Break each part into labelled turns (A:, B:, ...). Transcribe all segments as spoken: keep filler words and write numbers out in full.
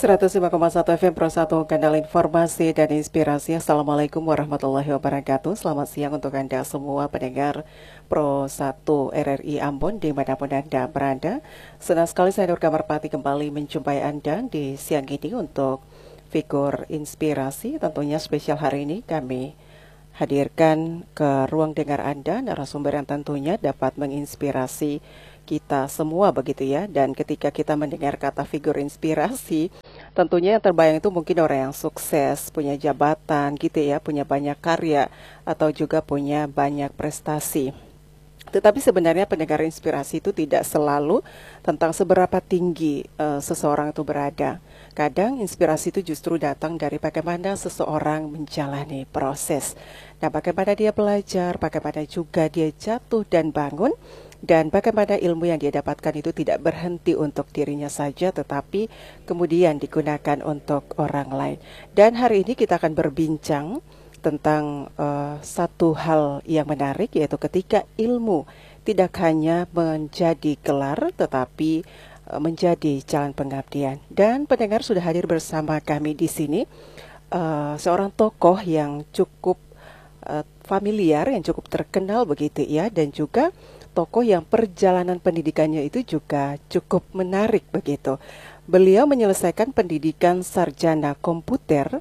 A: seratus lima koma satu F M Pro satu, kanal informasi dan inspirasi. Assalamualaikum warahmatullahi wabarakatuh. Selamat siang untuk Anda semua pendengar Pro satu R R I Ambon dimanapun Anda berada. Senang sekali saya Nur Kamarpati kembali menjumpai Anda di siang ini untuk figur inspirasi. Tentunya spesial hari ini kami hadirkan ke ruang dengar Anda narasumber yang tentunya dapat menginspirasi kita semua begitu ya. Dan ketika kita mendengar kata figur inspirasi, tentunya yang terbayang itu mungkin orang yang sukses, punya jabatan gitu ya, punya banyak karya atau juga punya banyak prestasi. Tetapi sebenarnya pendengar inspirasi itu tidak selalu tentang seberapa tinggi uh, seseorang itu berada. Kadang inspirasi itu justru datang dari bagaimana seseorang menjalani proses. Nah, bagaimana dia belajar, bagaimana juga dia jatuh dan bangun, dan bagaimana ilmu yang dia dapatkan itu tidak berhenti untuk dirinya saja, tetapi kemudian digunakan untuk orang lain. Dan hari ini kita akan berbincang tentang uh, satu hal yang menarik, yaitu ketika ilmu tidak hanya menjadi gelar, tetapi uh, menjadi jalan pengabdian. Dan pendengar sudah hadir bersama kami di sini, uh, seorang tokoh yang cukup uh, familiar, yang cukup terkenal begitu ya, dan juga tokoh yang perjalanan pendidikannya itu juga cukup menarik begitu. Beliau menyelesaikan pendidikan sarjana komputer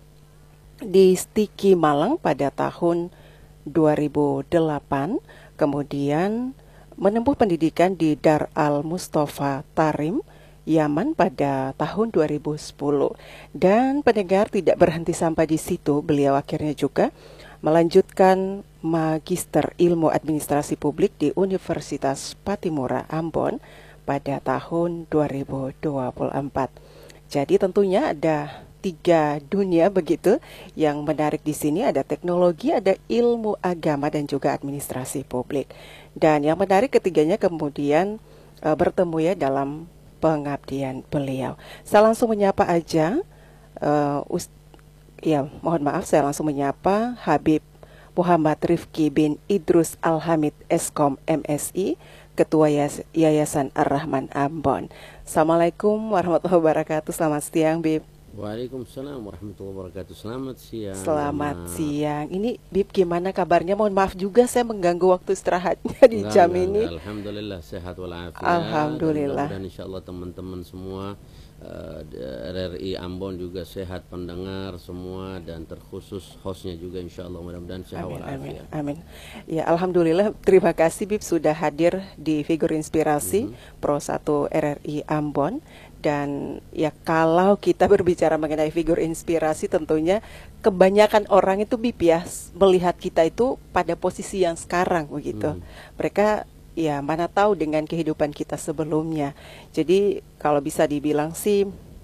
A: di Stiki Malang pada tahun dua ribu delapan, kemudian menempuh pendidikan di Dar Al Mustafa Tarim, Yaman pada tahun dua ribu sepuluh. Dan pendengar, tidak berhenti sampai di situ, beliau akhirnya juga melanjutkan Magister Ilmu Administrasi Publik di Universitas Patimura Ambon pada tahun dua ribu dua puluh empat. Jadi tentunya ada tiga dunia begitu yang menarik di sini, ada teknologi, ada ilmu agama dan juga administrasi publik. Dan yang menarik ketiganya kemudian e, bertemu ya dalam pengabdian beliau. Saya langsung menyapa aja e, Ust Ya, mohon maaf, saya langsung menyapa Habib Muhammad Rifki bin Idrus Alhamid Eskom M Si, Ketua Yayasan Ar-Rahman Ambon. Assalamualaikum warahmatullahi wabarakatuh. Selamat siang, Bib.
B: Waalaikumsalam warahmatullahi wabarakatuh. Selamat siang.
A: Selamat Mama. siang. Ini Bib, gimana kabarnya? Mohon maaf juga saya mengganggu waktu istirahatnya di
B: enggak,
A: jam
B: enggak,
A: ini.
B: Enggak. Alhamdulillah sehat walafiat.
A: Alhamdulillah.
B: Dan insyaallah teman-teman semua Uh, R R I Ambon juga sehat pendengar semua, dan terkhusus hostnya juga insyaallah mudah-mudahan sehat walafiat.
A: Amin, amin. Ya, alhamdulillah, terima kasih Bib sudah hadir di Figur Inspirasi mm-hmm. Pro satu R R I Ambon. Dan ya, kalau kita berbicara mengenai figur inspirasi, tentunya kebanyakan orang itu Bib ya melihat kita itu pada posisi yang sekarang begitu. Mm. Mereka ya mana tahu dengan kehidupan kita sebelumnya. Jadi kalau bisa dibilang sih,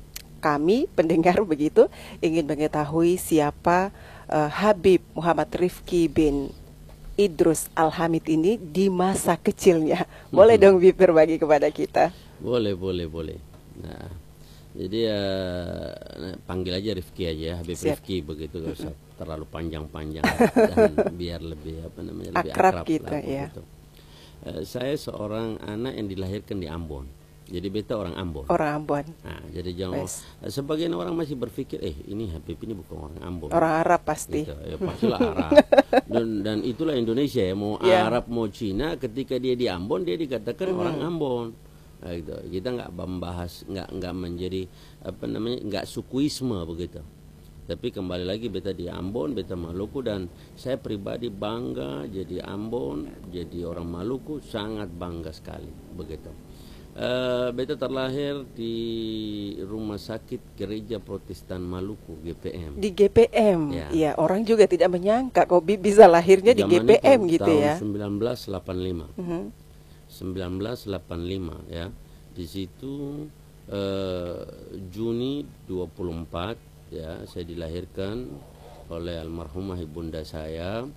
A: kami pendengar begitu ingin mengetahui siapa uh, Habib Muhammad Rifki bin Idrus Alhamid ini di masa kecilnya. Boleh mm-hmm. dong Bib berbagi kepada kita?
B: Boleh, boleh, boleh. Nah, jadi ya uh, panggil aja Rifki aja, Habib Siap. Rifki begitu, gak usah terlalu panjang-panjang dan biar lebih apa namanya lebih
A: akrab,
B: akrab
A: kita
B: lah,
A: ya.
B: Begitu. Saya seorang anak yang dilahirkan di Ambon. Jadi beta orang Ambon.
A: Orang Ambon.
B: Nah, jadi jangan yes. sebagian orang masih berpikir, eh ini Habib ini bukan orang Ambon.
A: Orang Arab pasti.
B: Gitu. Ya, pastilah Arab. Dan, dan itulah Indonesia ya, mau yeah. Arab mau Cina, ketika dia di Ambon dia dikatakan mm-hmm. orang Ambon. Nah, gitu. Kita nggak membahas, nggak nggak menjadi apa namanya, nggak sukuisme begitu. Tapi kembali lagi beta di Ambon, beta Maluku, dan saya pribadi bangga jadi Ambon, jadi orang Maluku, sangat bangga sekali begitu. Uh, beta terlahir di Rumah Sakit Gereja Protestan Maluku G P M.
A: Di G P M, ya, ya orang juga tidak menyangka kok bisa lahirnya di G P M gitu
B: tahun
A: ya.
B: Tahun sembilan belas delapan puluh lima.
A: Uh-huh.
B: sembilan belas delapan puluh lima ya. Di situ uh, Juni dua puluh empat. Ya, saya dilahirkan oleh almarhumah ibunda saya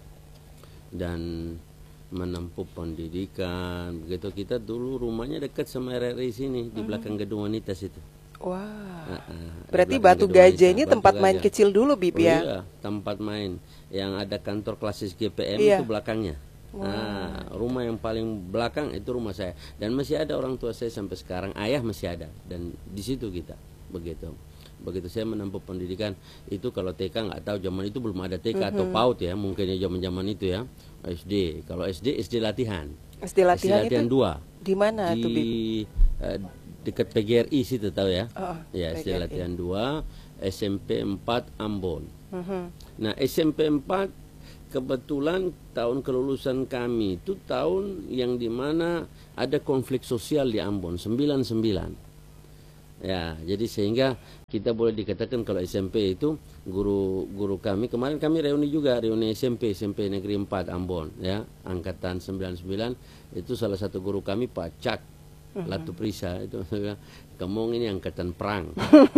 B: dan menempuh pendidikan. Begitu, kita dulu rumahnya dekat sama R R I sini, di belakang gedung wanita situ.
A: Wah.
B: Nah, uh,
A: berarti Batu Gajah ini tempat main
B: Gajah.
A: kecil dulu, Bib ya?
B: Oh, iya, tempat main. Yang ada kantor klasis G P M
A: iya.
B: itu belakangnya.
A: Wow.
B: Nah, rumah yang paling belakang itu rumah saya, dan masih ada orang tua saya sampai sekarang, ayah masih ada, dan di situ kita begitu. begitu saya menempuh pendidikan itu, kalau T K nggak tahu, zaman itu belum ada T K mm-hmm. atau PAUD ya, mungkin ya zaman-zaman itu ya. S D, kalau S D S D latihan.
A: S D latihan,
B: S D latihan
A: itu
B: dua.
A: Di mana
B: di,
A: tuh, Bib?
B: Uh, dekat P G R I situ tahu ya.
A: Oh,
B: ya, S D latihan dua, S M P empat Ambon. Mm-hmm. Nah, S M P empat kebetulan tahun kelulusan kami itu tahun yang dimana ada konflik sosial di Ambon, sembilan sembilan. Ya, jadi sehingga kita boleh dikatakan kalau S M P itu guru-guru kami, kemarin kami reuni juga, reuni S M P, S M P Negeri empat Ambon ya, angkatan sembilan sembilan, itu salah satu guru kami Pak Cak uh-huh. Latu Prisa itu, kamu ini angkatan perang.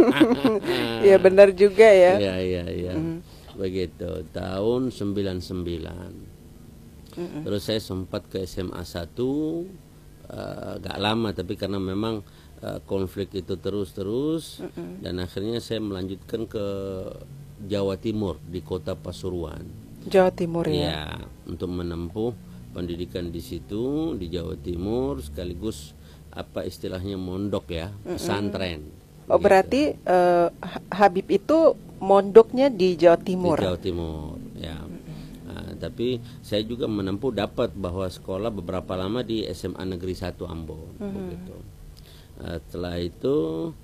A: Iya benar juga ya.
B: Iya, iya, iya. Uh-huh. Begitu, tahun sembilan sembilan. Uh-uh. Terus saya sempat ke S M A satu, uh, gak lama, tapi karena memang uh, konflik itu terus-terus, uh-uh. dan akhirnya saya melanjutkan ke Jawa Timur, di kota Pasuruan.
A: Jawa Timur ya?
B: Ya, untuk menempuh pendidikan di situ, di Jawa Timur, sekaligus apa istilahnya mondok ya, pesantren.
A: Uh-uh. Oh gitu. Berarti uh, Habib itu mondoknya di Jawa Timur.
B: Di Jawa Timur, ya. Nah, tapi saya juga menempuh dapat bahwa sekolah beberapa lama di S M A Negeri satu Ambon, mm-hmm. begitu. Uh, setelah itu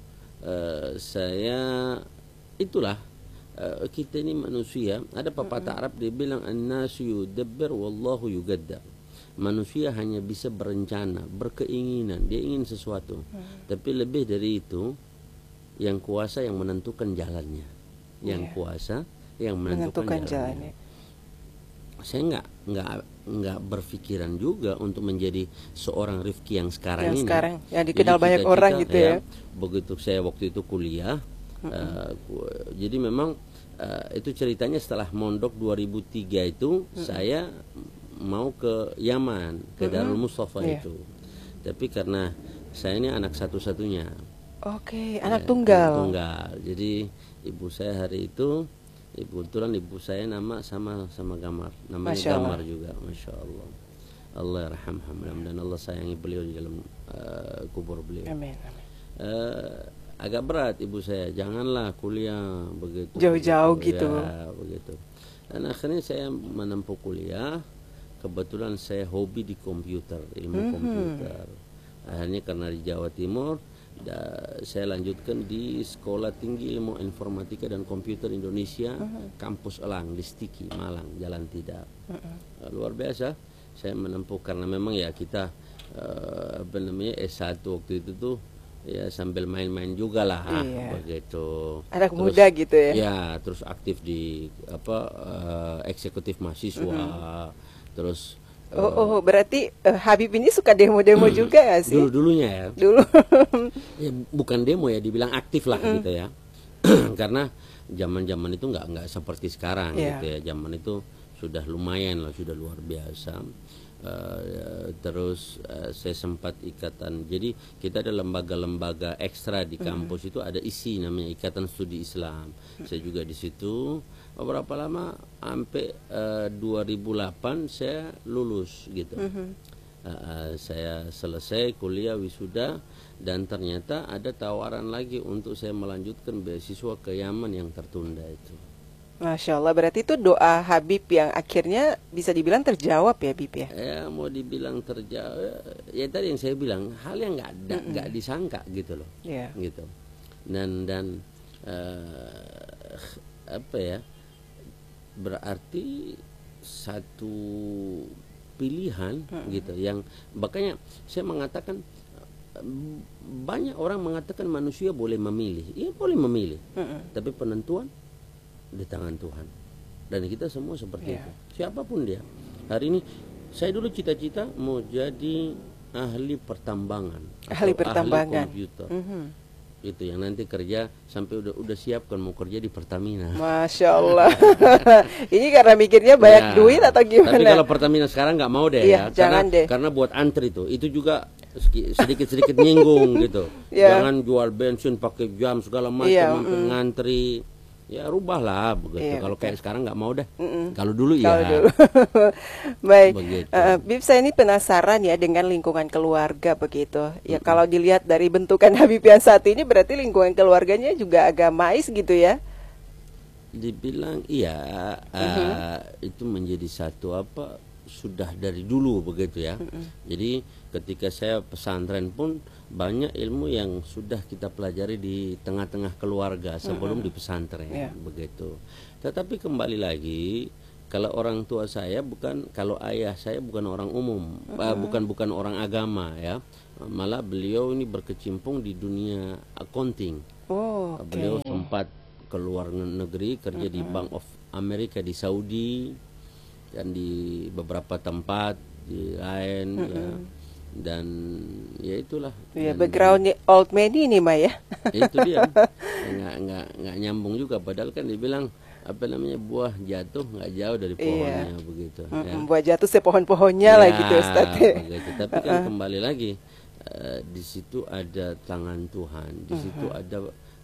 B: uh, saya itulah uh, kita ini manusia. Ada pepatah mm-hmm. Arab dia bilang an-nasu yudabbir wallahu yugaddar. Manusia hanya bisa berencana, berkeinginan, dia ingin sesuatu. Mm-hmm. Tapi lebih dari itu, yang kuasa yang menentukan jalannya. Yang yeah. kuasa yang menentukan, menentukan jalannya. jalannya. Saya nggak nggak nggak berpikiran juga untuk menjadi seorang Rifki yang sekarang yang ini.
A: Sekarang yang dikenal jadi, banyak kita, orang kita, gitu ya, ya.
B: Begitu saya waktu itu kuliah, mm-hmm. uh, jadi memang uh, itu ceritanya setelah mondok dua ribu tiga itu mm-hmm. saya mau ke Yaman, ke mm-hmm. Darul Mustafa yeah. itu. Tapi karena saya ini anak satu-satunya.
A: Oke, okay, anak ya, tunggal.
B: Anak tunggal. Jadi ibu saya hari itu, ibu kebetulan ibu saya nama sama sama Gamar, namanya Gamar juga, masya Allah. Allah yarhamha, dan Allah sayangi beliau di dalam uh, kubur beliau. Amin. Amin. Uh, agak berat ibu saya, janganlah kuliah begitu.
A: Jauh-jauh gitu.
B: Ya, begitu. Dan akhirnya saya menempuh kuliah. Kebetulan saya hobi di komputer, ilmu mm-hmm. komputer. Akhirnya karena di Jawa Timur, Da, saya lanjutkan di Sekolah Tinggi Ilmu Informatika dan Komputer Indonesia, uh-huh. Kampus Elang di Stiki, Malang, Jalan Tidak. Uh-huh. Luar biasa. Saya menempuh karena memang ya kita uh, apa namanya S satu waktu itu tuh ya sambil main-main juga lah, iya. begitu.
A: Anak terus, muda gitu ya.
B: Ya, terus aktif di apa uh, eksekutif mahasiswa, uh-huh. terus
A: Oh, oh, berarti uh, Habib ini suka demo-demo juga ya sih?
B: Dulu-dulunya ya.
A: Dulu.
B: Ya, bukan demo ya, dibilang aktif lah mm. gitu ya. Karena zaman-zaman itu nggak nggak seperti sekarang yeah. gitu ya. Zaman itu sudah lumayan lah, sudah luar biasa. Uh, terus uh, saya sempat ikatan. Jadi kita ada lembaga-lembaga ekstra di kampus mm. itu ada isi namanya Ikatan Studi Islam. Mm. Saya juga di situ. Beberapa lama sampai uh, dua ribu delapan saya lulus gitu. Mm-hmm. uh, saya selesai kuliah wisuda dan ternyata ada tawaran lagi untuk saya melanjutkan beasiswa ke Yaman yang tertunda itu.
A: Masya Allah, berarti itu doa Habib yang akhirnya bisa dibilang terjawab ya, Bib ya?
B: Ya mau dibilang terjawab, ya tadi yang saya bilang hal yang nggak ada, nggak mm-hmm. disangka gitu loh, yeah. gitu. Dan dan uh, apa ya? Berarti satu pilihan hmm. gitu yang makanya saya mengatakan banyak orang mengatakan manusia boleh memilih, iya boleh memilih, hmm. tapi penentuan di tangan Tuhan dan kita semua seperti yeah. itu siapapun dia. Hari ini saya dulu cita-cita mau jadi ahli pertambangan,
A: ahli pertambangan,
B: ahli komputer.
A: Mm-hmm.
B: Itu yang nanti kerja sampai udah udah siap kan mau kerja di Pertamina.
A: Masya Allah. Ini karena mikirnya banyak ya, duit atau gimana?
B: Tapi kalau Pertamina sekarang nggak mau deh
A: iya,
B: ya,
A: jangan
B: karena
A: deh.
B: karena buat antri tuh itu juga sedikit-sedikit nyinggung gitu. Yeah. Jangan jual bensin pakai jam segala macam, yeah, mm. ngantri. ya rubahlah begitu.
A: Iya,
B: Kalau
A: betul.
B: kayak sekarang nggak mau deh.
A: Mm-mm.
B: Kalau dulu
A: Kalau
B: ya
A: dulu. Baik,
B: begitu.
A: Eh, Bib, saya ini penasaran ya dengan lingkungan keluarga begitu. Ya
B: Mm-mm.
A: kalau dilihat dari bentukan Habib yang saat ini berarti lingkungan keluarganya juga agamais gitu ya.
B: Dibilang iya,
A: Mhm.
B: uh, itu menjadi satu apa sudah dari dulu begitu ya.
A: Mm-mm.
B: Jadi ketika saya pesantren pun banyak ilmu yang sudah kita pelajari di tengah-tengah keluarga sebelum di pesantren
A: Yeah.
B: begitu. Tetapi kembali lagi, kalau orang tua saya bukan, kalau ayah saya bukan orang umum, uh, bukan bukan orang agama ya. Malah beliau ini berkecimpung di dunia accounting.
A: Oh,
B: Uh,
A: oke.
B: Beliau sempat keluar negeri kerja di Bank of America di Saudi dan di beberapa tempat di lain ya. Dan ya itulah.
A: Ya,
B: Dan
A: backgroundnya old man ini mah ya.
B: itu dia nggak nggak nggak nyambung juga, padahal kan dibilang apa namanya buah jatuh nggak jauh dari pohonnya begitu ya.
A: Mm-mm, buat jatuh sepohon-pohonnya lah
B: Ya,
A: gitu Ustaz.
B: begitu. Tapi kan kembali lagi, eh, di situ ada tangan Tuhan, di situ ada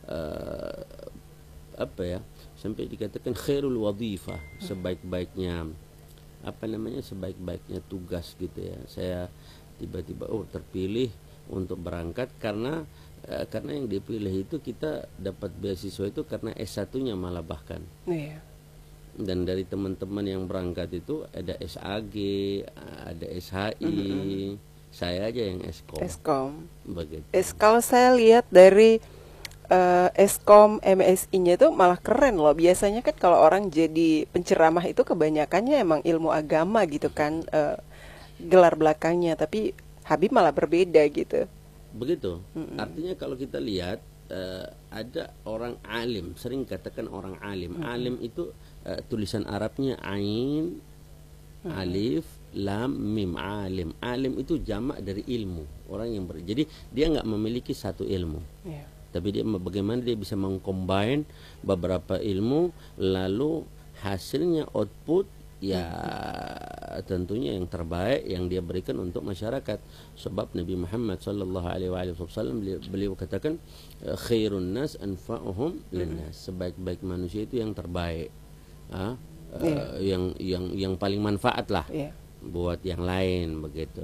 B: eh, apa ya, sampai dikatakan khairul wadhifah, sebaik-baiknya apa namanya sebaik-baiknya tugas gitu ya. Saya tiba-tiba oh terpilih untuk berangkat karena eh, karena yang dipilih itu kita dapat beasiswa itu karena S satu-nya malah bahkan.
A: Iya.
B: Dan dari teman-teman yang berangkat itu ada S A G, ada S H I, saya aja yang Eskom.
A: Eskom.
B: Begitu.
A: Es kalau saya lihat dari eh, Eskom M S I-nya itu malah keren loh. Biasanya kan kalau orang jadi penceramah itu kebanyakannya emang ilmu agama gitu kan, eh, gelar belakangnya. Tapi Habib malah berbeda gitu.
B: Begitu. Artinya kalau kita lihat eh, ada orang alim, sering katakan orang alim. Alim itu eh, tulisan Arabnya ain, alif, lam, mim, alim. Alim itu jamak dari ilmu. Orang yang ber, jadi dia nggak memiliki satu ilmu.
A: Iya.
B: Tapi dia bagaimana dia bisa mengcombine beberapa ilmu, lalu hasilnya output ya tentunya yang terbaik yang dia berikan untuk masyarakat. Sebab Nabi Muhammad sallallahu alaihi wasallam beliau, beliau katakan khairun nas anfa'uhum linnas, sebaik-baik manusia itu yang terbaik, ah, uh, yang yang yang paling manfaat lah
A: Iya.
B: buat yang lain begitu.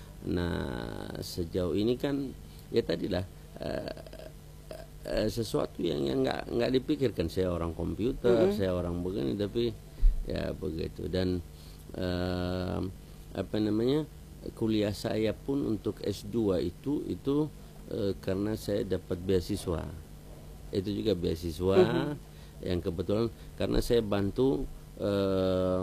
B: Nah sejauh ini kan ya tadilah uh, uh, sesuatu yang yang nggak nggak dipikirkan. Saya orang komputer,
A: Mm-hmm.
B: saya orang begini, tapi ya begitu. Dan uh, apa namanya kuliah saya pun untuk S dua itu itu uh, karena saya dapat beasiswa. Itu juga beasiswa mm-hmm. yang kebetulan karena saya bantu uh,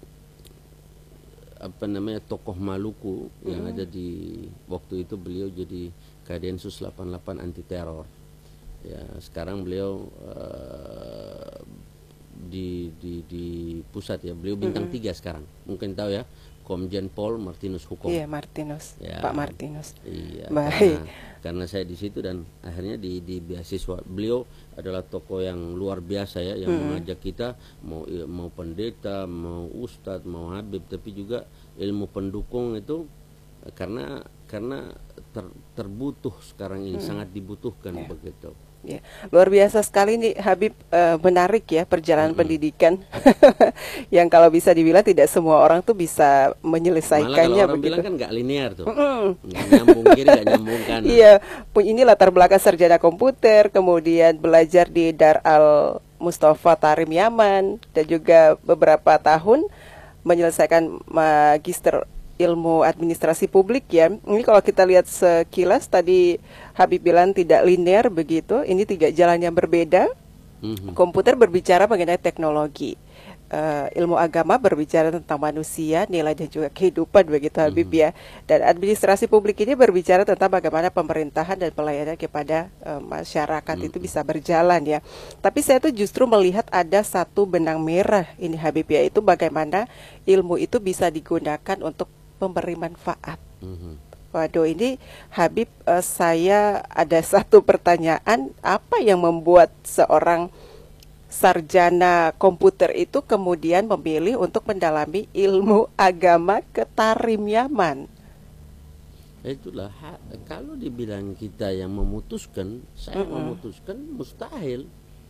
B: apa namanya tokoh Maluku mm-hmm. yang ada di waktu itu, beliau jadi Kadensus delapan puluh delapan anti teror. Ya, sekarang beliau uh, di di di pusat ya, beliau bintang mm-hmm. tiga sekarang, mungkin tahu ya, Komjen Pol Martinus Hukum.
A: Iya, Martinus, ya, Pak Martinus.
B: Iya.
A: Baik.
B: Karena, karena saya di situ dan akhirnya di di beasiswa. Beliau adalah tokoh yang luar biasa ya, yang mm-hmm. mengajak kita mau mau pendeta, mau ustadz, mau habib, tapi juga ilmu pendukung itu karena karena ter, terbutuh sekarang ini, mm-hmm. sangat dibutuhkan yeah. begitu.
A: Ya, luar biasa sekali nih Habib, uh, menarik ya perjalanan mm-hmm. pendidikan yang kalau bisa dibilang tidak semua orang tuh bisa menyelesaikannya.
B: Malah kalau orang
A: begitu.
B: bilang kan nggak linear tuh,
A: mm-hmm.
B: nggak nyambung kiri, nggak nyambung kanan.
A: Iya, ini latar belakang sarjana komputer, kemudian belajar di Dar Al Mustafa Tarim Yaman, dan juga beberapa tahun menyelesaikan magister ilmu administrasi publik ya. Ini kalau kita lihat sekilas tadi Habib bilang tidak linear begitu. Ini tiga jalan yang berbeda. Mm-hmm. Komputer berbicara mengenai teknologi, uh, ilmu agama berbicara tentang manusia, nilai dan juga kehidupan begitu Habib mm-hmm. ya. Dan administrasi publik ini berbicara tentang bagaimana pemerintahan dan pelayanan kepada uh, masyarakat mm-hmm. itu bisa berjalan ya. Tapi saya tuh justru melihat ada satu benang merah ini Habib ya, itu bagaimana ilmu itu bisa digunakan untuk memberi manfaat. Mm-hmm. Waduh, ini Habib, uh, saya ada satu pertanyaan, apa yang membuat seorang sarjana komputer itu kemudian memilih untuk mendalami ilmu agama ke Tarim Yaman?
B: Itulah kalau dibilang kita yang memutuskan, saya mm-hmm. memutuskan mustahil.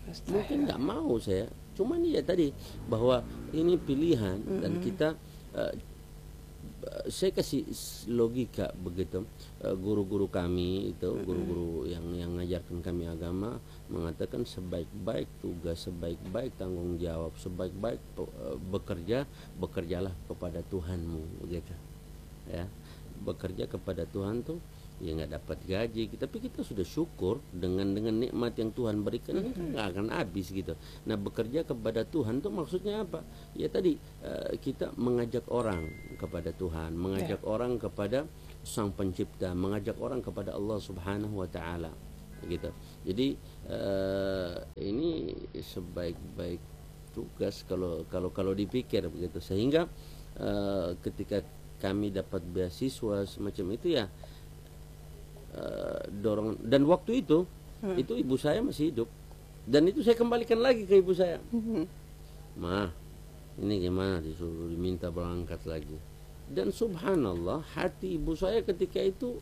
B: Mungkin nggak mau saya. Cuman ya tadi bahwa ini pilihan mm-hmm. dan kita uh, saya kasih logika begitu. Uh, guru-guru kami itu mm-hmm. guru-guru yang yang ngajarkan kami agama mengatakan sebaik-baik tugas, sebaik-baik tanggung jawab, sebaik-baik uh, bekerja, bekerjalah kepada Tuhanmu begitu. Ya. Bekerja kepada Tuhan tuh ya nggak dapat gaji, tapi kita sudah syukur dengan dengan nikmat yang Tuhan berikan ini kan nggak akan habis gitu. Nah bekerja kepada Tuhan tuh maksudnya apa? Ya tadi uh, kita mengajak orang kepada Tuhan, mengajak yeah. orang kepada Sang Pencipta, mengajak orang kepada Allah Subhanahu Wa Taala, gitu. Jadi uh, ini sebaik-baik tugas kalau kalau kalau dipikir begitu, sehingga uh, ketika kami dapat beasiswa semacam itu ya. Uh, dorong dan waktu itu hmm. itu ibu saya masih hidup dan itu saya kembalikan lagi ke ibu saya. hmm. Ma, ini gimana, disuruh diminta berangkat lagi, dan subhanallah hati ibu saya ketika itu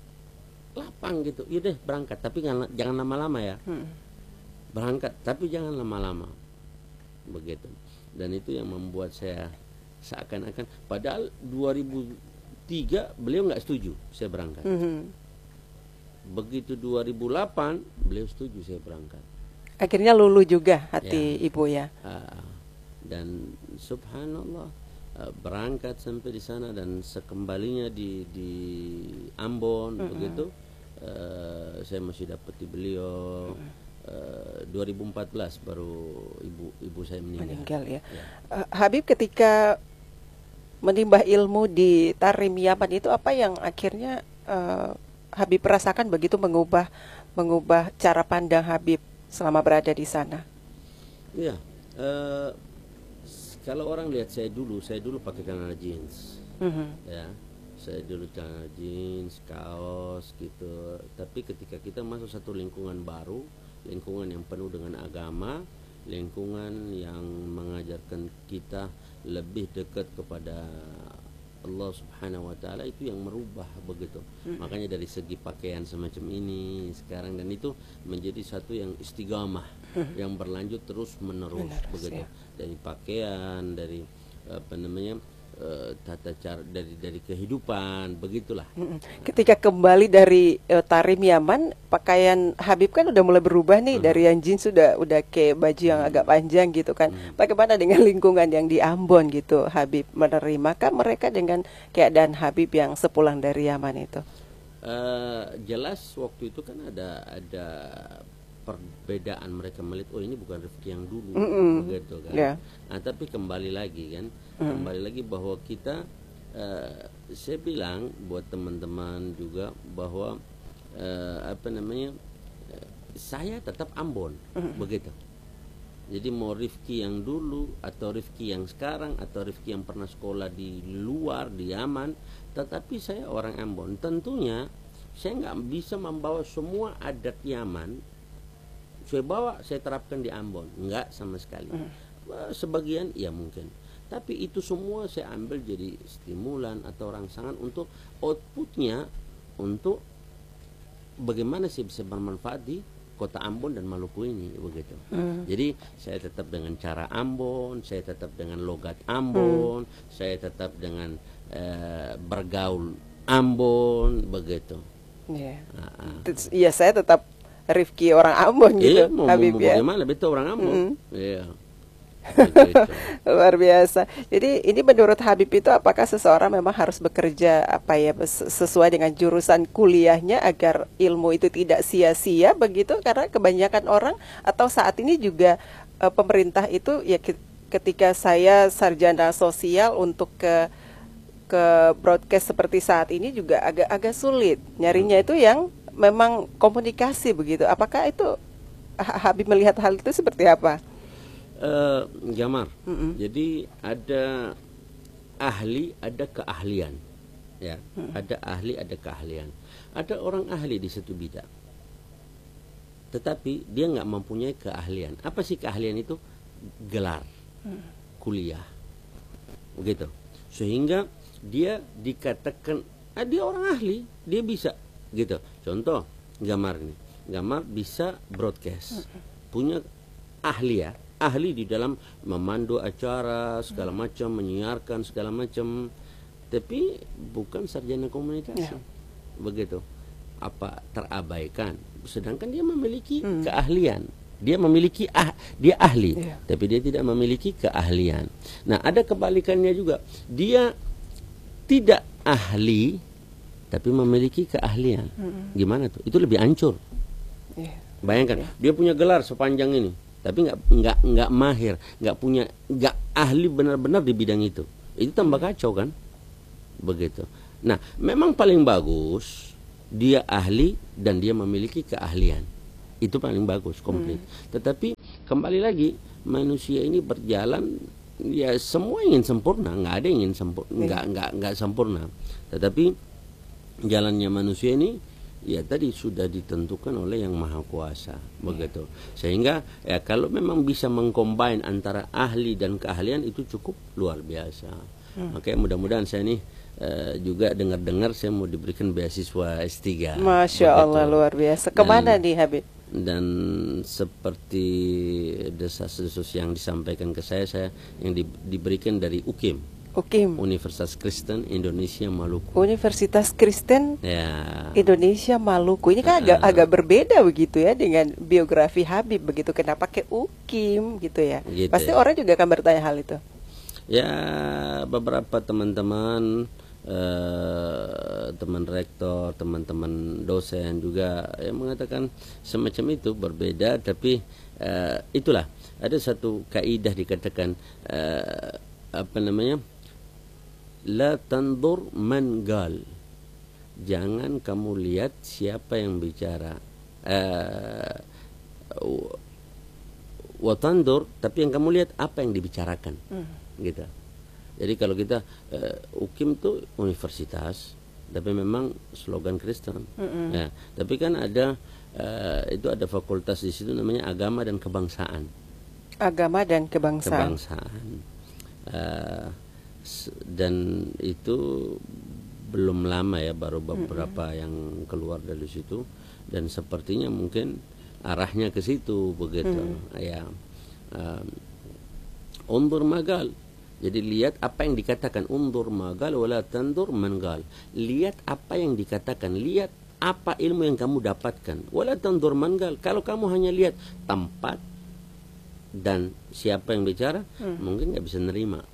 B: lapang gitu. Ya deh berangkat, tapi jangan, jangan lama-lama ya. hmm. Berangkat tapi jangan lama-lama begitu. Dan itu yang membuat saya seakan-akan, padahal dua ribu tiga beliau nggak setuju saya berangkat. hmm. Begitu dua ribu delapan beliau setuju saya berangkat.
A: Akhirnya luluh juga hati ya. Ibu ya. Uh,
B: dan subhanallah uh, berangkat sampai di sana dan sekembalinya di di Ambon mm-hmm. begitu uh, saya masih dapat di beliau. Mm-hmm. uh, dua ribu empat belas baru ibu ibu saya meninggal.
A: Meninggal ya. ya. Uh, Habib ketika menimba ilmu di Tarim Yaman itu apa yang akhirnya uh, Habib rasakan begitu mengubah mengubah cara pandang Habib selama berada di sana?
B: Iya, uh, kalau orang lihat saya dulu, saya dulu pakai celana jeans, mm-hmm. ya, saya dulu celana jeans, kaos gitu. Tapi ketika kita masuk satu lingkungan baru, lingkungan yang penuh dengan agama, lingkungan yang mengajarkan kita lebih dekat kepada Allah Subhanahu Wa Taala, itu yang merubah begitu. Hmm. Makanya dari segi pakaian semacam ini sekarang, dan itu menjadi satu yang istiqamah, hmm. yang berlanjut terus menerus begitu. Ya. Dari pakaian, dari apa namanya uh, tata cara, dari dari kehidupan begitulah. Hmm.
A: Ketika kembali dari uh, Tarim Yaman, pakaian Habib kan udah mulai berubah nih, hmm. dari yang jeans sudah udah kayak baju yang hmm. agak panjang gitu kan. Hmm. Bagaimana dengan lingkungan yang di Ambon gitu, Habib menerima kan mereka dengan keadaan Habib yang sepulang dari Yaman itu?
B: Uh, jelas waktu itu kan ada ada perbedaan, mereka melihat oh ini bukan Rifki yang dulu, mm-hmm. begitu kan. Yeah. Nah tapi kembali lagi kan, mm. kembali lagi bahwa kita, uh, saya bilang buat teman-teman juga bahwa uh, apa namanya, uh, saya tetap Ambon, mm. begitu. Jadi mau Rifki yang dulu atau Rifki yang sekarang atau Rifki yang pernah sekolah di luar di Yaman, tetapi saya orang Ambon. Tentunya saya nggak bisa membawa semua adat Yaman saya bawa, saya terapkan di Ambon, enggak sama sekali. Mm. Sebagian ya mungkin, tapi itu semua saya ambil jadi stimulan atau rangsangan untuk outputnya, untuk bagaimana saya bisa bermanfaat di kota Ambon dan Maluku ini begitu. Mm. Jadi saya tetap dengan cara Ambon, saya tetap dengan logat Ambon, mm. saya tetap dengan uh, bergaul Ambon begitu.
A: Iya, yeah. uh-uh. yeah, saya tetap Rifki orang Ambon gitu,
B: iya, mau,
A: Habib
B: mau
A: ya.
B: Bagaimana betul orang Ambon? Mm-hmm. Iya.
A: Luar biasa. Jadi ini menurut Habib itu apakah seseorang memang harus bekerja apa ya sesuai dengan jurusan kuliahnya agar ilmu itu tidak sia-sia begitu? Karena kebanyakan orang atau saat ini juga uh, pemerintah itu ya ketika saya sarjana sosial untuk ke ke broadcast seperti saat ini juga agak agak sulit nyarinya, itu yang memang komunikasi begitu. Apakah itu Habib melihat hal itu seperti apa?
B: Uh, Jamar, mm-mm. Jadi ada ahli, ada keahlian, ya. Mm. Ada ahli, ada keahlian. Ada orang ahli di satu bidang, tetapi dia nggak mempunyai keahlian. Apa sih keahlian itu? Gelar, mm. kuliah, begitu. Sehingga dia dikatakan, ah, dia orang ahli, dia bisa. Gitu. Contoh, Gamar nih. Gamar bisa broadcast. Punya ahli ya, ahli di dalam memandu acara segala macam, menyiarkan segala macam, tapi bukan sarjana komunikasi. Ya. Begitu. Apa terabaikan? Sedangkan dia memiliki hmm. keahlian. Dia memiliki ah, dia ahli, yeah. tapi dia tidak memiliki keahlian. Nah, ada kebalikannya juga. Dia tidak ahli, tapi memiliki keahlian. Mm-hmm. Gimana tuh? Itu lebih hancur. Yeah. Bayangkan, yeah. dia punya gelar sepanjang ini, tapi nggak nggak nggak mahir, nggak punya nggak ahli benar-benar di bidang itu. Itu tambah kacau kan? Begitu. Nah, memang paling bagus dia ahli dan dia memiliki keahlian. Itu paling bagus, komplit. Hmm. Tetapi kembali lagi, manusia ini berjalan, ya semua ingin sempurna, nggak ada yang ingin sempurna, hmm. nggak nggak nggak sempurna. Tetapi jalannya manusia ini, ya tadi sudah ditentukan oleh Yang Maha Kuasa, hmm. begitu. Sehingga ya kalau memang bisa mengcombine antara ahli dan keahlian itu cukup luar biasa. Hmm. Oke, mudah-mudahan saya nih Uh, juga dengar-dengar saya mau diberikan beasiswa S tiga.
A: Masya Allah, luar biasa. Kemana nih Habib?
B: Dan seperti desas-desus yang disampaikan ke saya, saya yang di, diberikan dari U K I M. U K I M. Universitas Kristen Indonesia Maluku.
A: Universitas Kristen
B: ya.
A: Indonesia Maluku. Ini kan uh, agak agak berbeda begitu ya dengan biografi Habib begitu. Kenapa ke U K I M gitu ya? Gitu Pasti ya. Orang juga akan bertanya hal itu.
B: Ya, beberapa teman-teman Uh, teman rektor, teman-teman dosen juga yang mengatakan semacam itu, berbeda, tapi uh, itulah ada satu kaidah dikatakan uh, apa namanya, la tandur man gal, jangan kamu lihat siapa yang bicara, uh, wa tandur, tapi yang kamu lihat apa yang dibicarakan, hmm. gitu. Jadi kalau kita uh, U K I M tuh universitas, tapi memang slogan Kristen. Mm-hmm. Ya, tapi kan ada uh, itu ada fakultas di situ namanya agama dan kebangsaan.
A: Agama dan kebangsaan.
B: Kebangsaan. Uh, dan itu belum lama ya, baru beberapa mm-hmm. yang keluar dari situ, dan sepertinya mungkin arahnya ke situ begitu. Mm-hmm. Ya. Uh, undur magal. Jadi lihat apa yang dikatakan, undur magal wala tandur mangal. Lihat apa yang dikatakan, lihat apa ilmu yang kamu dapatkan. Wala tandur mangal. Kalau kamu hanya lihat tempat dan siapa yang bicara, hmm. mungkin nggak bisa nerima.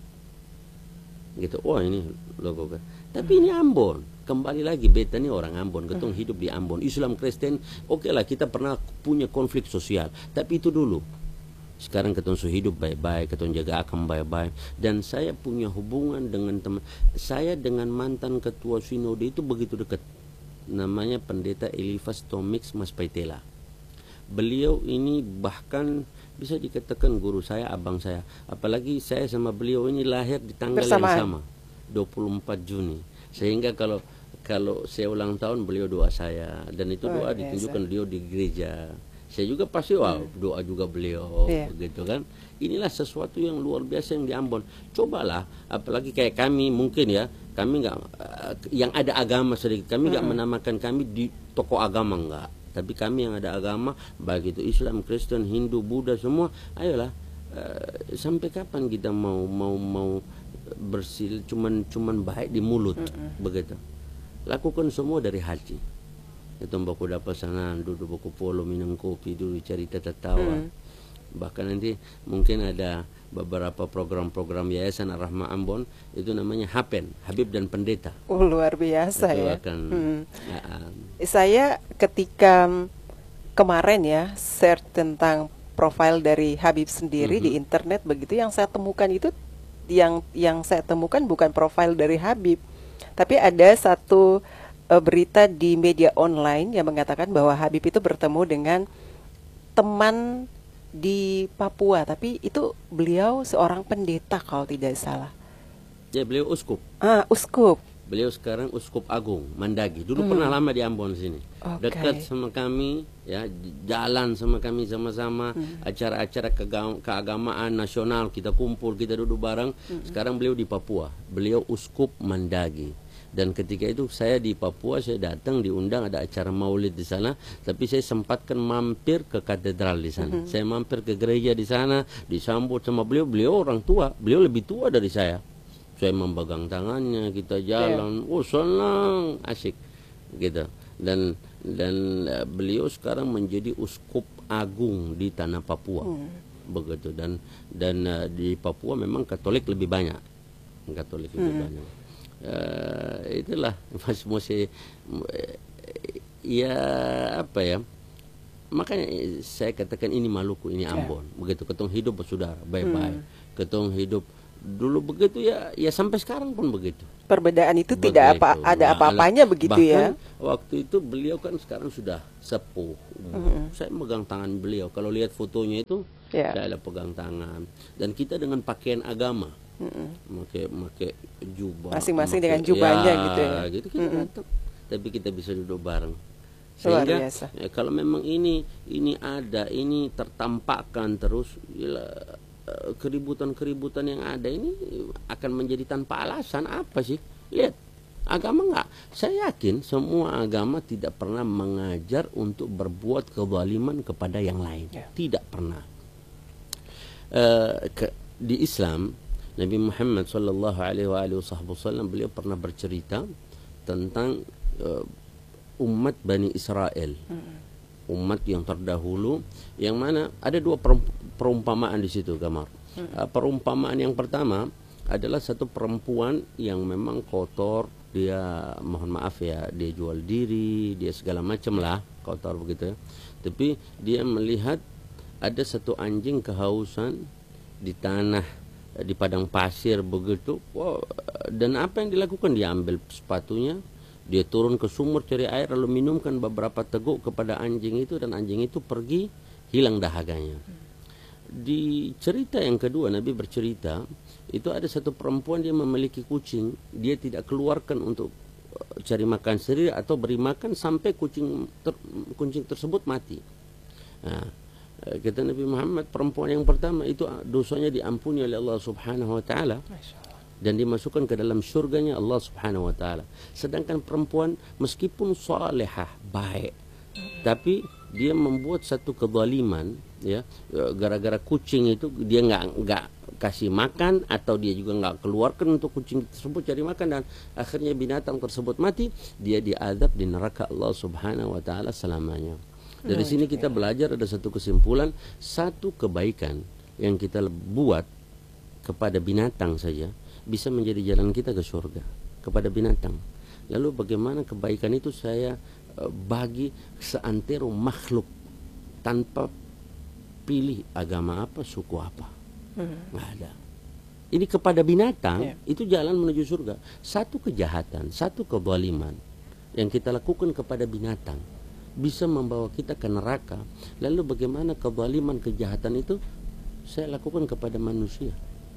B: Gitu. Oh ini logo kan. Tapi hmm. ini Ambon. Kembali lagi, beta ini orang Ambon, ketong hmm. hidup di Ambon. Islam Kristen, oke okay lah kita pernah punya konflik sosial, tapi itu dulu. Sekarang ketong so hidup baik-baik, ketong jaga akam baik-baik. Dan saya punya hubungan dengan teman saya dengan mantan ketua sinode itu begitu dekat. Namanya Pendeta Elifas Tomix Mas Paitela. Beliau ini bahkan bisa dikatakan guru saya, abang saya. Apalagi saya sama beliau ini lahir di tanggal Bersamaan. yang sama, dua puluh empat Juni. Sehingga kalau kalau saya ulang tahun, beliau doa saya, dan itu doa oh, ditunjukkan beliau di gereja. Saya juga pasti wah, doa juga beliau, yeah. begitu kan. Inilah sesuatu yang luar biasa yang di Ambon. Cobalah, apalagi kayak kami mungkin ya, kami nggak uh, yang ada agama sedikit, kami nggak mm-hmm. menamakan kami di toko agama enggak, tapi kami yang ada agama, baik itu Islam, Kristen, Hindu, Buddha semua. Ayolah, uh, sampai kapan kita mau mau mau bersil cuman cuman baik di mulut, mm-hmm. begitu. Lakukan semua dari hati. Itu baku dapat sana, duduk baku polo, minum kopi, dulu cerita tertawa. Hmm. Bahkan nanti mungkin ada beberapa program-program Yayasan Ar-Rahmah Ambon, itu namanya Hapen, Habib dan Pendeta.
A: Oh, luar biasa itu ya. Akan, hmm.
B: ya um,
A: saya ketika kemarin ya share tentang profil dari Habib sendiri uh-huh. di internet begitu, yang saya temukan itu yang yang saya temukan bukan profil dari Habib, tapi ada satu berita di media online yang mengatakan bahwa Habib itu bertemu dengan teman di Papua, tapi itu beliau seorang pendeta kalau tidak salah.
B: Ya, beliau uskup.
A: Ah, uskup.
B: Beliau sekarang uskup agung Mandagi. Dulu hmm. pernah lama di Ambon sini. Okay. Dekat sama kami, ya, jalan sama kami sama-sama, hmm. acara-acara keagamaan nasional kita kumpul, kita duduk bareng. Hmm. Sekarang beliau di Papua. Beliau uskup Mandagi. Dan ketika itu saya di Papua, saya datang diundang ada acara maulid di sana, tapi saya sempatkan mampir ke katedral di sana. Mm-hmm. Saya mampir ke gereja di sana, disambut sama beliau. Beliau orang tua, beliau lebih tua dari saya. Saya memegang tangannya, kita jalan, yeah. oh senang, asik, gitu. Dan dan uh, beliau sekarang menjadi uskup agung di tanah Papua, mm. begitu. Dan dan uh, di Papua memang Katolik lebih banyak, Katolik lebih mm. banyak. Uh, itulah masih masih ya apa ya, makanya saya katakan ini Maluku, ini Ambon, yeah. begitu. Ketong hidup bersaudara, baik-baik. Hmm. Ketong hidup dulu begitu ya, ya sampai sekarang pun begitu.
A: Perbedaan itu begitu. Tidak apa ada nah, apa-apanya begitu ya.
B: Waktu itu beliau kan sekarang sudah sepuh. Hmm. Saya megang tangan beliau. Kalau lihat fotonya itu, yeah. saya pegang tangan. Dan kita dengan pakaian agama. Make make jubah
A: masing-masing dengan jubahnya ya, gitu ya
B: gitu kita mm-hmm. datang, tapi kita bisa duduk bareng sehingga ya, kalau memang ini ini ada ini tertampakkan terus ya, keributan-keributan yang ada ini akan menjadi tanpa alasan. Apa sih, lihat agama enggak, saya yakin semua agama tidak pernah mengajar untuk berbuat kezaliman kepada yang lain, yeah. tidak pernah. uh, ke, di Islam Nabi Muhammad Sallallahu Alaihi Wasallam beliau pernah bercerita tentang uh, umat Bani Israel, hmm. umat yang terdahulu, yang mana ada dua perumpamaan di situ, Kamar. Hmm. Uh, perumpamaan yang pertama adalah satu perempuan yang memang kotor, dia mohon maaf ya, dia jual diri, dia segala macam lah kotor begitu ya. Tapi dia melihat ada satu anjing kehausan di tanah, di padang pasir begitu. Wow. Dan apa yang dilakukan, dia ambil sepatunya, dia turun ke sumur cari air, lalu minumkan beberapa teguk kepada anjing itu, dan anjing itu pergi, hilang dahaganya. Di cerita yang kedua Nabi bercerita, itu ada satu perempuan, dia memiliki kucing, dia tidak keluarkan untuk cari makan sendiri atau beri makan sampai kucing ter, kucing tersebut mati. Nah, kata Nabi Muhammad, perempuan yang pertama itu dosanya diampuni oleh Allah Subhanahu wa taala dan dimasukkan ke dalam surganya Allah Subhanahu wa taala. Sedangkan perempuan meskipun salehah, baik, tapi dia membuat satu kezaliman ya, gara-gara kucing itu dia nggak nggak kasih makan atau dia juga nggak keluarkan untuk kucing tersebut cari makan, dan akhirnya binatang tersebut mati, dia diazab di neraka Allah Subhanahu wa taala selamanya. Dari sini kita belajar ada satu kesimpulan, satu kebaikan yang kita buat kepada binatang saja bisa menjadi jalan kita ke surga, kepada binatang. Lalu bagaimana kebaikan itu saya uh, bagi seantero makhluk tanpa pilih agama apa, suku apa, hmm. nggak ada. Ini kepada binatang, yeah. itu jalan menuju surga. Satu kejahatan, satu kezaliman yang kita lakukan kepada binatang bisa membawa kita ke neraka. Lalu bagaimana kezaliman, kejahatan itu saya lakukan kepada manusia?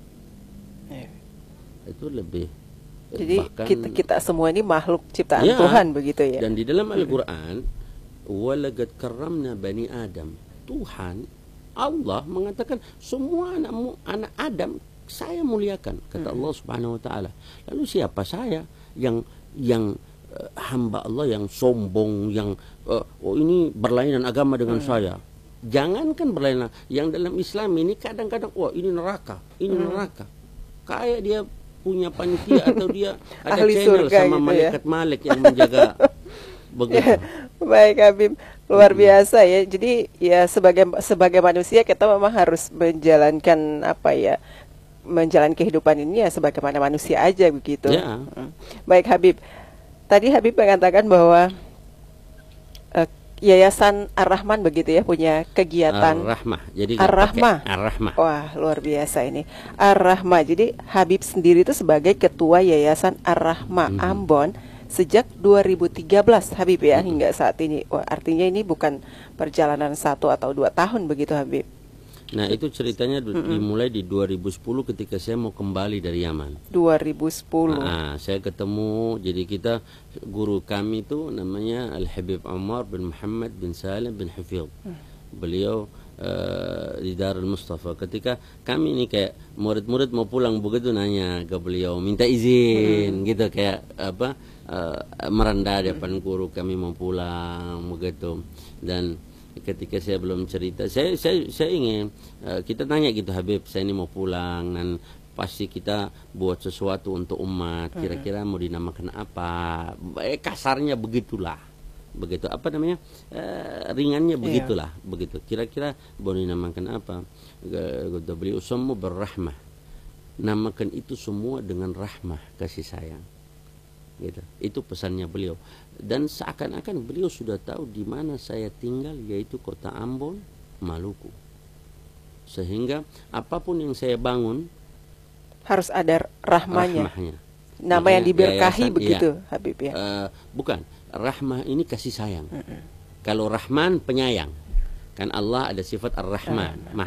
B: Ya. Itu lebih.
A: Jadi bahkan, kita kita semua ini makhluk ciptaan ya, Tuhan begitu ya.
B: Dan di dalam Al-Qur'an, walaqad karramna bani Adam. Tuhan Allah mengatakan semua anak anak Adam saya muliakan, kata hmm. Allah Subhanahu wa taala. Lalu siapa saya yang yang hamba Allah yang sombong, yang uh, oh ini berlainan agama dengan hmm. saya? Jangankan berlainan, yang dalam Islam ini kadang-kadang wah ini neraka, ini hmm. neraka. Kayak dia punya panitia atau dia ada ahli channel sama gitu malaikat ya? Malik yang menjaga begitu. Ya,
A: baik Habib, luar hmm. biasa ya. Jadi ya sebagai sebagai manusia kita memang harus menjalankan apa ya? Menjalani kehidupan ini ya sebagaimana manusia aja begitu.
B: Ya.
A: Hmm. Baik Habib. Tadi Habib mengatakan bahwa uh, Yayasan Ar-Rahman begitu ya punya kegiatan
B: Ar-Rahmah. Jadi
A: Ar-Rahmah.
B: Ar-Rahmah.
A: Wah, luar biasa ini. Ar-Rahmah. Jadi Habib sendiri itu sebagai ketua Yayasan Ar-Rahmah mm-hmm. Ambon sejak dua ribu tiga belas Habib ya, mm-hmm. hingga saat ini. Wah, artinya ini bukan perjalanan satu atau dua tahun begitu Habib.
B: Nah itu ceritanya mm-hmm. dimulai di dua ribu sepuluh ketika saya mau kembali dari Yaman.
A: dua ribu sepuluh.
B: Nah, saya ketemu, jadi kita guru kami itu namanya Al-Habib Umar bin Muhammad bin Salim bin Hafidh. Mm. beliau uh, di Darul Mustafa. Ketika kami ini kayak murid-murid mau pulang begitu nanya ke beliau, minta izin hmm. gitu kayak apa uh, merendah depan guru, kami mau pulang begitu. Dan ketika saya belum cerita, saya saya saya ingin uh, kita tanya gitu, Habib, saya ini mau pulang dan pasti kita buat sesuatu untuk umat, kira-kira mau dinamakan apa, eh, kasarnya begitulah, begitu apa namanya, eh, ringannya begitulah, yeah. begitu, kira-kira mau dinamakan apa. Kata beliau, semua berrahmah, namakan itu semua dengan rahmah, kasih sayang, gitu. Itu pesannya beliau. Dan seakan-akan beliau sudah tahu di mana saya tinggal, yaitu kota Ambon, Maluku, sehingga apapun yang saya bangun
A: harus ada rahmanya,
B: rahmahnya.
A: Nama
B: Makanya
A: yang diberkahi
B: yayasan,
A: begitu,
B: ya.
A: Habib ya.
B: Uh, bukan, rahmah ini kasih sayang. Mm -mm. Kalau Rahman penyayang, kan Allah ada sifat Ar-Rahman.